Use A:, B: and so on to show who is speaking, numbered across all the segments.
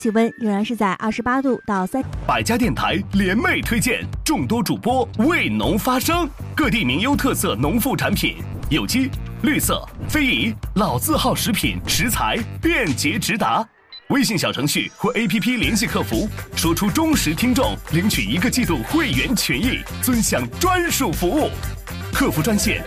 A: 气温仍然是在28度到3。
B: 百家电台联袂推荐，众多主播为农发声，各地名优特色农副产品，有机、绿色、非遗、老字号食品食材便捷直达。微信小程序或 APP 联系客服，说出忠实听众，领取1个季度会员权益，尊享专属服务。客服专线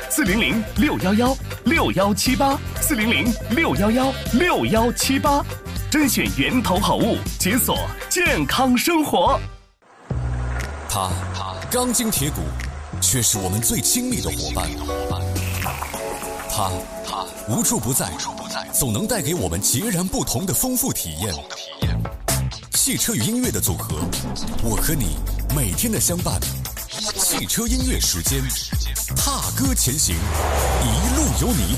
B: 400-61161178，400-61161178，甄选源头好物，解锁健康生活。
C: 它钢筋铁骨，却是我们最亲密的伙伴。它无处不在，总能带给我们截然不同的丰富体验。汽车与音乐的组合，我和你每天的相伴。汽车音乐时间，踏歌前行，一路有你。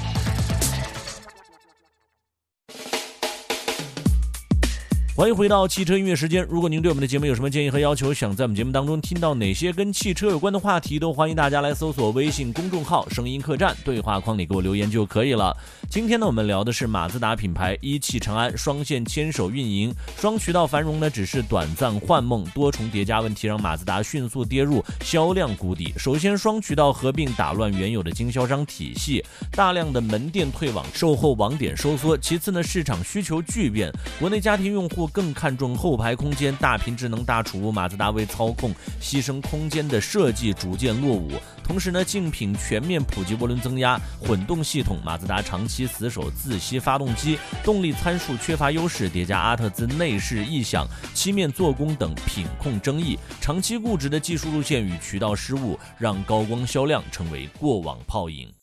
D: 欢迎回到汽车音乐时间。如果您对我们的节目有什么建议和要求，想在我们节目当中听到哪些跟汽车有关的话题，都欢迎大家来搜索微信公众号声音客栈，对话框里给我留言就可以了。今天呢，我们聊的是马自达品牌一汽长安双线牵手运营，双渠道繁荣呢只是短暂幻梦，多重叠加问题让马自达迅速跌入销量谷底。首先，双渠道合并打乱原有的经销商体系，大量的门店退网，售后网点收缩。其次呢，市场需求巨变，国内家庭用户更看重后排空间，大屏智能大储物，马自达为操控牺牲空间的设计逐渐落伍。同时呢，竞品全面普及涡轮增压、混动系统，马自达长期死守自吸发动机，动力参数缺乏优势，叠加阿特兹内饰异响、漆面做工等品控争议，长期固执的技术路线与渠道失误，让高光销量成为过往泡影。